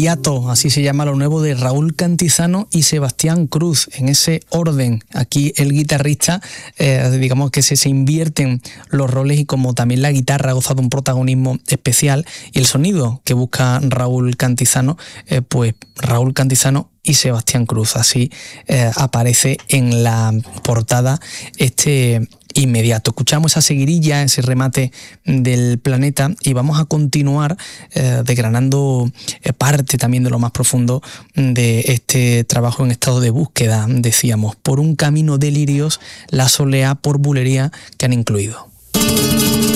Inmediato, así se llama lo nuevo de Raúl Cantizano y Sebastián Cruz. En ese orden, aquí el guitarrista, digamos que se invierten los roles, y como también la guitarra ha gozado un protagonismo especial, y el sonido que busca Raúl Cantizano, pues Raúl Cantizano y Sebastián Cruz. Así aparece en la portada este Inmediato. Escuchamos esa seguirilla, ese remate del Planeta, y vamos a continuar desgranando parte también de lo más profundo de este trabajo en estado de búsqueda. Decíamos, por un camino de lirios, la soleá por bulería que han incluido.